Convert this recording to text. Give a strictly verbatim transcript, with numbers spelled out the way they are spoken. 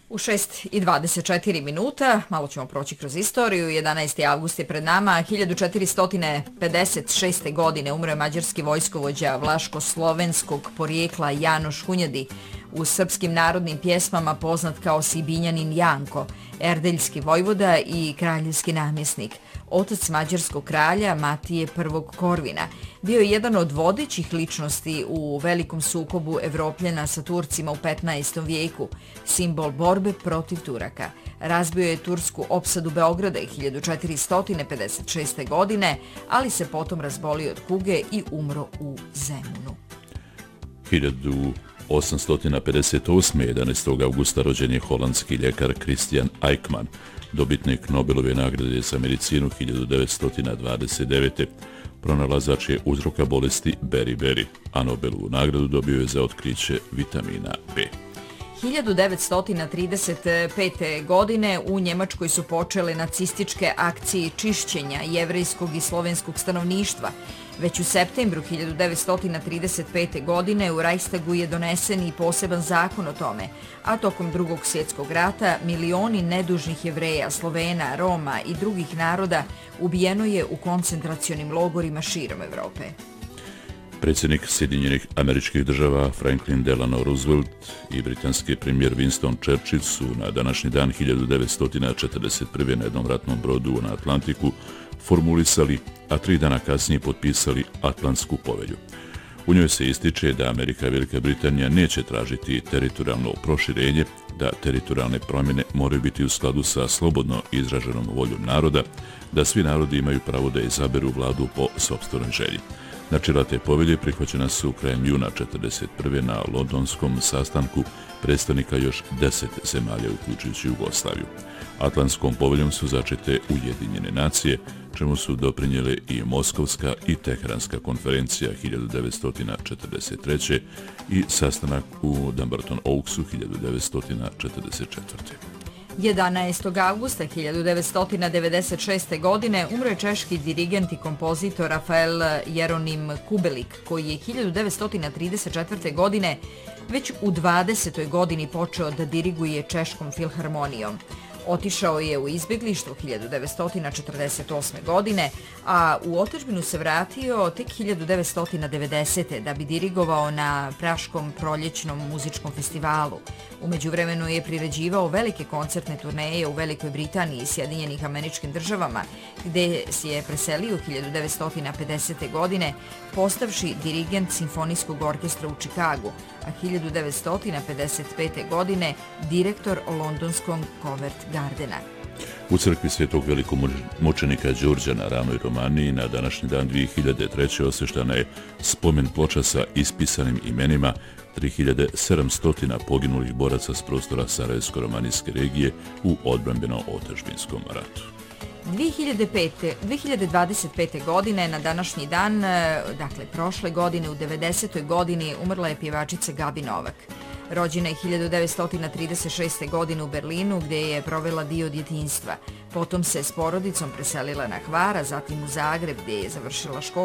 U šest i dvadeset četiri minuta, malo ćemo proći kroz istoriju, jedanaesti avgust je pred nama, hiljadu četiristo pedeset šeste. godine umro je mađarski vojskovođa vlaško-slovenskog porijekla Janoš Hunjadi, u srpskim narodnim pjesmama poznat kao Sibinjanin Janko, erdeljski vojvoda i kraljevski namjesnik. Otac mađarskog kralja Matije prvog. Korvina bio je jedan od vodećih ličnosti u velikom sukobu Evropljana sa Turcima u petnaestom vijeku, simbol borbe protiv Turaka. Razbio je tursku opsadu Beograda hiljadu četiristo pedeset šeste. godine, ali se potom razbolio od kuge i umro u Zemunu. hiljadu osamsto pedeset osme. jedanaestog avgusta rođen je holandski ljekar Christian Eijkman, dobitnik Nobelove nagrade za medicinu hiljadu devetsto dvadeset devete. Pronalazač je uzroka bolesti beriberi, a Nobelovu nagradu dobio je za otkriće vitamina B. hiljadu devetsto trideset pete. godine u Njemačkoj su počele nacističke akcije čišćenja jevrejskog i slovenskog stanovništva. Već u septembru hiljadu devetsto trideset pete. godine u Reichstagu je donesen i poseban zakon o tome, a tokom drugog svjetskog rata milioni nedužnih Jevreja, Slovena, Roma i drugih naroda ubijeno je u koncentracionim logorima širom Evrope. Predsjednik Sjedinjenih Američkih Država Franklin Delano Roosevelt i britanski premijer Winston Churchill su na današnji dan hiljadu devetsto četrdeset prve. na jednom ratnom brodu na Atlantiku formulisali, a tri dana kasnije potpisali Atlantsku povelju. U njoj se ističe da Amerika i Velika Britanija neće tražiti teritorijalno proširenje, da teritorijalne promjene moraju biti u skladu sa slobodno izraženom voljom naroda, da svi narodi imaju pravo da izaberu vladu po sopstvenoj želji. Načela te povelje prihvaćena su krajem juna četrdeset prve. na londonskom sastanku predstavnika još deset zemalja, uključujući Jugoslaviju. Atlantskom poveljom su začete Ujedinjene nacije, čemu su doprinijele i Moskovska i Teheranska konferencija hiljadu devetsto četrdeset treće. i sastanak u Dumbarton Oaksu hiljadu devetsto četrdeset četvrte. jedanaestog avgusta hiljadu devetsto devedeset šeste. godine umro je češki dirigent i kompozitor Rafael Jeronim Kubelik, koji je hiljadu devetsto trideset četvrte. godine već u dvadesetoj godini počeo da diriguje Češkom filharmonijom. Otišao je u izbjeglištvo hiljadu devetsto četrdeset osme. godine, a u otadžbinu se vratio tek hiljadu devetsto devedesete. da bi dirigovao na Praškom proljećnom muzičkom festivalu. U međuvremenu je priređivao velike koncertne turneje u Velikoj Britaniji i Sjedinjenih Američkim Državama, gde se je preselio hiljadu devetsto pedesete. godine, postavši dirigent Simfonijskog orkestra u Čikagu, a hiljadu devetsto pedeset pete. godine direktor londonskog Covent Gardena. U crkvi Svetog velikomučenika Đurđa na Ravnoj Romaniji na današnji dan dvije hiljade treće. osveštana je spomen ploča sa ispisanim imenima tri hiljade sedamsto poginulih boraca s prostora Sarajevsko-romanijske regije u odbrambeno-otadžbinskom ratu. dve hiljade dvadeset pete. godine na današnji dan, dakle prošle godine u devedesetoj. godini, umrla je pjevačica Gabi Novak. Rođena je hiljadu devetsto trideset šeste. godine u Berlinu, gdje je provela dio djetinjstva. Potom se s porodicom preselila na Hvar, a zatim u Zagreb, gdje je završila školu